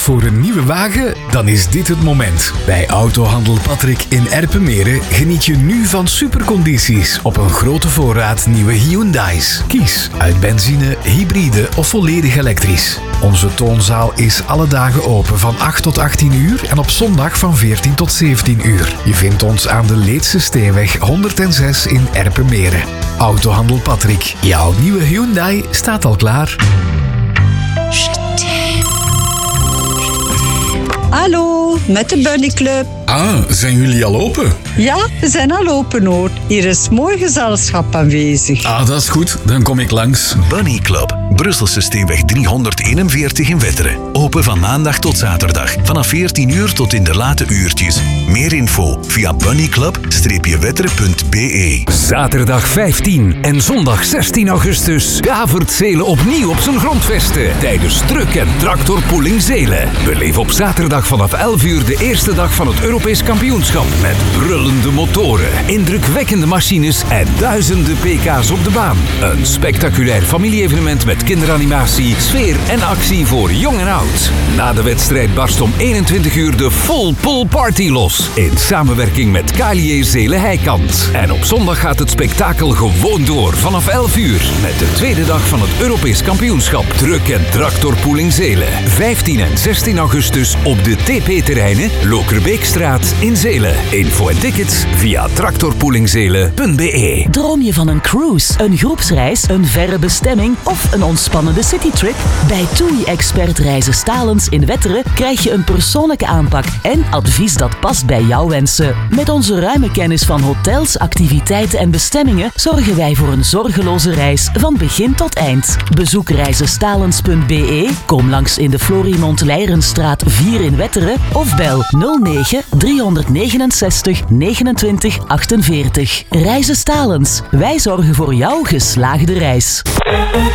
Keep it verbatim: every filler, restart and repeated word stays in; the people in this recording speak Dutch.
voor een nieuwe wagen? Dan is dit het moment. Bij Autohandel Patrick in Erpenmeren geniet je nu van supercondities op een grote voorraad nieuwe Hyundai's. Kies uit benzine, hybride of volledig elektrisch. Onze toonzaal is alle dagen open van acht tot achttien uur en op zondag van veertien tot zeventien uur. Je vindt ons aan de Leedse Steenweg honderdzes in Erpenmeren. Autohandel Patrick. Jouw nieuwe Hyundai staat al klaar. Hallo, met de Bunny Club. Ah, zijn jullie al open? Ja, we zijn al open hoor. Hier is mooi gezelschap aanwezig. Ah, dat is goed. Dan kom ik langs. Bunny Club, Brusselse Steenweg driehonderdeenenveertig in Wetteren. Open van maandag tot zaterdag, vanaf veertien uur tot in de late uurtjes. Meer info via bunnyclub wetteren punt b e. Zaterdag vijftien en zondag zestien augustus davert Zelen opnieuw op zijn grondvesten tijdens Truck en Tractorpooling Zelen. Beleef op zaterdag vanaf elf uur de eerste dag van het Europees kampioenschap met brullende motoren, indrukwekkende machines en duizenden pk's op de baan. Een spectaculair familie-evenement met kinderanimatie, sfeer en actie voor jong en oud. Na de wedstrijd barst om eenentwintig uur de Full Pull Party los in samenwerking met K L J Zelen Heikant. En op zondag gaat het spektakel gewoon door vanaf elf uur met de tweede dag van het Europees kampioenschap Truck en Tractorpooling Zelen. vijftien en zestien augustus op de T P-terreinen Lokerbeekstraat in Zelen. Info en tickets via tractorpoolingzelen punt b e. Droom je van een cruise, een groepsreis, een verre bestemming of een ontspannende citytrip? Bij T U I-expert Reizen Stalens in Wetteren krijg je een persoonlijke aanpak en advies dat past bij jouw wensen. Met onze ruime kennis van hotels, activiteiten en bestemmingen zorgen wij voor een zorgeloze reis van begin tot eind. Bezoek reizenstalens punt b e, kom langs in de Florimond Leirenstraat vier in Wetteren of bel nul negen driehonderdnegenenzestig negenentwintig achtenveertig. Reizen Stalens, wij zorgen voor jouw geslaagde reis.